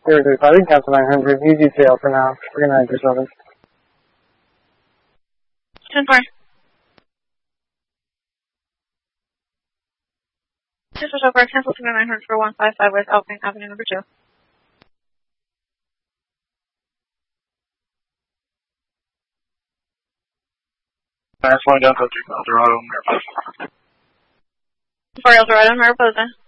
035, we can cancel 900. Use UCL for now. We're going to enter service. 10-4. 2 switch over, cancel 900 for 155 West Alpine Avenue number 2. Flying down to 3 Eldorado, Mariposa. 4 Eldorado, Mariposa.